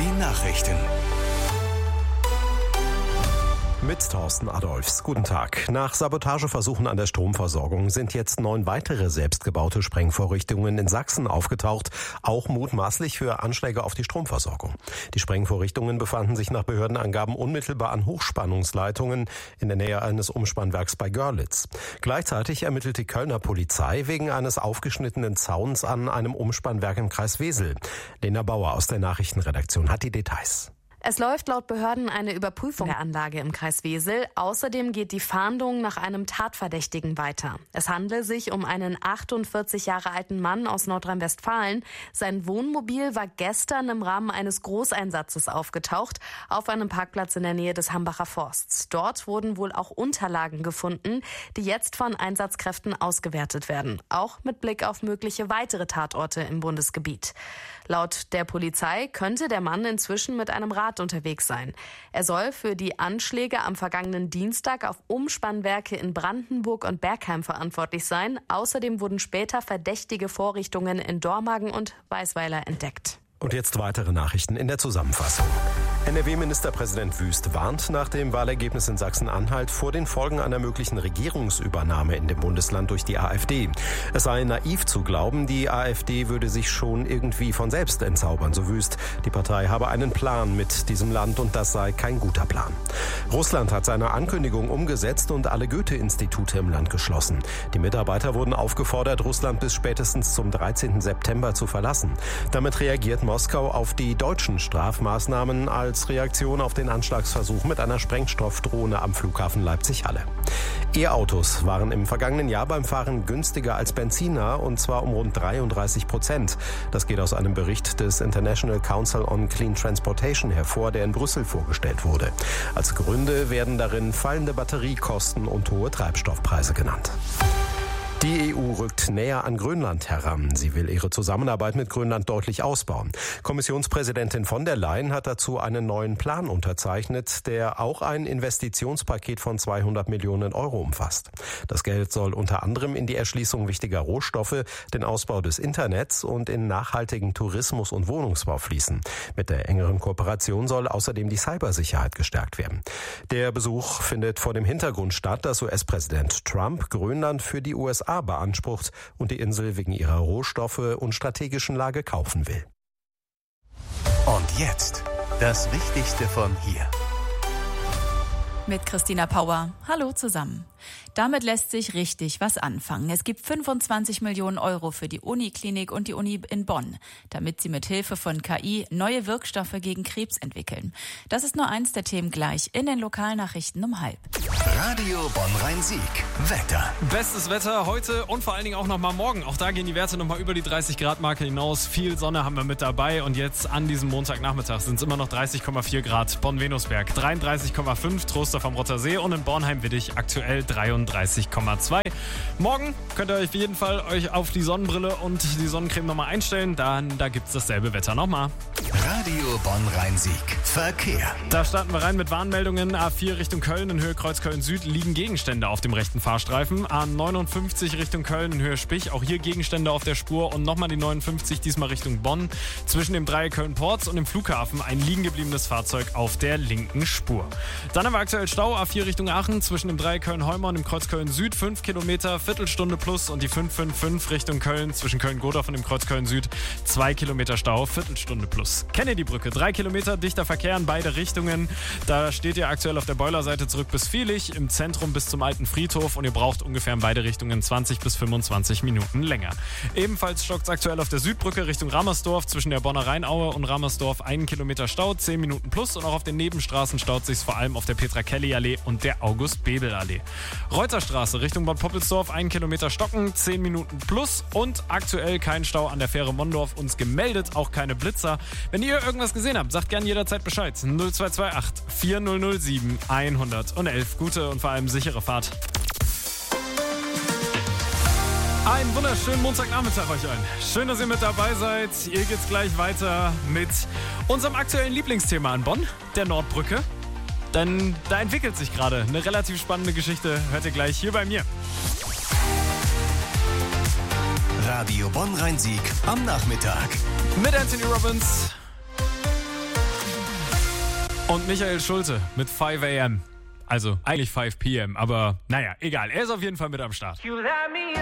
Die Nachrichten. Mit Thorsten Adolphs. Guten Tag. Nach Sabotageversuchen an der Stromversorgung sind jetzt 9 weitere selbstgebaute Sprengvorrichtungen in Sachsen aufgetaucht, auch mutmaßlich für Anschläge auf die Stromversorgung. Die Sprengvorrichtungen befanden sich nach Behördenangaben unmittelbar an Hochspannungsleitungen in der Nähe eines Umspannwerks bei Görlitz. Gleichzeitig ermittelt die Kölner Polizei wegen eines aufgeschnittenen Zauns an einem Umspannwerk im Kreis Wesel. Lena Bauer aus der Nachrichtenredaktion hat die Details. Es läuft laut Behörden eine Überprüfung der Anlage im Kreis Wesel. Außerdem geht die Fahndung nach einem Tatverdächtigen weiter. Es handelt sich um einen 48 Jahre alten Mann aus Nordrhein-Westfalen. Sein Wohnmobil war gestern im Rahmen eines Großeinsatzes aufgetaucht auf einem Parkplatz in der Nähe des Hambacher Forsts. Dort wurden wohl auch Unterlagen gefunden, die jetzt von Einsatzkräften ausgewertet werden. Auch mit Blick auf mögliche weitere Tatorte im Bundesgebiet. Laut der Polizei könnte der Mann inzwischen mit einem Rad unterwegs sein. Er soll für die Anschläge am vergangenen Dienstag auf Umspannwerke in Brandenburg und Bergheim verantwortlich sein. Außerdem wurden später verdächtige Vorrichtungen in Dormagen und Weisweiler entdeckt. Und jetzt weitere Nachrichten in der Zusammenfassung. NRW-Ministerpräsident Wüst warnt nach dem Wahlergebnis in Sachsen-Anhalt vor den Folgen einer möglichen Regierungsübernahme in dem Bundesland durch die AfD. Es sei naiv zu glauben, die AfD würde sich schon irgendwie von selbst entzaubern, so Wüst. Die Partei habe einen Plan mit diesem Land und das sei kein guter Plan. Russland hat seine Ankündigung umgesetzt und alle Goethe-Institute im Land geschlossen. Die Mitarbeiter wurden aufgefordert, Russland bis spätestens zum 13. September zu verlassen. Damit reagiert Moskau auf die deutschen Strafmaßnahmen als Reaktion auf den Anschlagsversuch mit einer Sprengstoffdrohne am Flughafen Leipzig-Halle. E-Autos waren im vergangenen Jahr beim Fahren günstiger als Benziner, und zwar um rund 33%. Das geht aus einem Bericht des International Council on Clean Transportation hervor, der in Brüssel vorgestellt wurde. Als Gründe werden darin fallende Batteriekosten und hohe Treibstoffpreise genannt. Die EU rückt näher an Grönland heran. Sie will ihre Zusammenarbeit mit Grönland deutlich ausbauen. Kommissionspräsidentin von der Leyen hat dazu einen neuen Plan unterzeichnet, der auch ein Investitionspaket von 200 Millionen Euro umfasst. Das Geld soll unter anderem in die Erschließung wichtiger Rohstoffe, den Ausbau des Internets und in nachhaltigen Tourismus und Wohnungsbau fließen. Mit der engeren Kooperation soll außerdem die Cybersicherheit gestärkt werden. Der Besuch findet vor dem Hintergrund statt, dass US-Präsident Trump Grönland für die USA beansprucht und die Insel wegen ihrer Rohstoffe und strategischen Lage kaufen will. Und jetzt das Wichtigste von hier. Mit Christina Pauer. Hallo zusammen. Damit lässt sich richtig was anfangen. Es gibt 25 Millionen Euro für die Uniklinik und die Uni in Bonn, damit sie mit Hilfe von KI neue Wirkstoffe gegen Krebs entwickeln. Das ist nur eins der Themen gleich in den Lokalnachrichten um 12:30. Radio Bonn-Rhein-Sieg. Wetter. Bestes Wetter heute und vor allen Dingen auch nochmal morgen. Auch da gehen die Werte nochmal über die 30-Grad-Marke hinaus. Viel Sonne haben wir mit dabei und jetzt an diesem Montagnachmittag sind es immer noch 30,4 Grad. Bonn-Venusberg 33,5, Trostorf am Rottersee und in Bornheim-Wittich aktuell 33,2. Morgen könnt ihr euch auf jeden Fall auf die Sonnenbrille und die Sonnencreme nochmal einstellen. Da gibt es dasselbe Wetter nochmal. Radio Bonn-Rhein-Sieg. Verkehr. Da starten wir rein mit Warnmeldungen. A4 Richtung Köln in Höhe Kreuzköln-Süd liegen Gegenstände auf dem rechten Fahrstreifen. A59 Richtung Köln in Höhe Spich, auch hier Gegenstände auf der Spur. Und nochmal die 59, diesmal Richtung Bonn. Zwischen dem Dreieck Köln-Porz und dem Flughafen ein liegen gebliebenes Fahrzeug auf der linken Spur. Dann haben wir aktuell Stau. A4 Richtung Aachen zwischen dem Dreieck Köln-Heumer und dem Kreuz Köln-Süd. 5 Kilometer, Viertelstunde plus. Und die 555 Richtung Köln zwischen Köln-Godorf und dem Kreuz Köln-Süd. 2 Kilometer Stau, Viertelstunde plus. Kennedy-Brücke, 3 Kilometer, dichter Verkehr in beide Richtungen. Da steht ihr aktuell auf der Boilerseite zurück bis Viehlich, im Zentrum bis zum alten Friedhof und ihr braucht ungefähr in beide Richtungen 20 bis 25 Minuten länger. Ebenfalls stockt es aktuell auf der Südbrücke Richtung Ramersdorf zwischen der Bonner Rheinaue und Ramersdorf 1 Kilometer Stau, 10 Minuten plus und auch auf den Nebenstraßen staut sich vor allem auf der Petra-Kelly-Allee und der August-Bebel-Allee. Reuterstraße Richtung Bad Poppelsdorf 1 Kilometer stocken, 10 Minuten plus und aktuell kein Stau an der Fähre Mondorf uns gemeldet, auch keine Blitzer. Wenn ihr irgendwas gesehen habt, sagt gerne jederzeit Bescheid. 0228 4007 111. Gute und vor allem sichere Fahrt. Einen wunderschönen Montagnachmittag euch allen. Schön, dass ihr mit dabei seid. Hier geht's gleich weiter mit unserem aktuellen Lieblingsthema in Bonn, der Nordbrücke. Denn da entwickelt sich gerade eine relativ spannende Geschichte. Hört ihr gleich hier bei mir. Radio Bonn-Rhein-Sieg am Nachmittag. Mit Anthony Robbins. Und Michael Schulze mit 5 AM. Also eigentlich 5 PM, aber naja, egal. Er ist auf jeden Fall mit am Start.